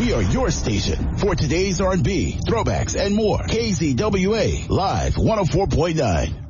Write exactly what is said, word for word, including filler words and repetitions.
We are your station for today's R and B, throwbacks, and more. K Z W A, live one oh four point nine.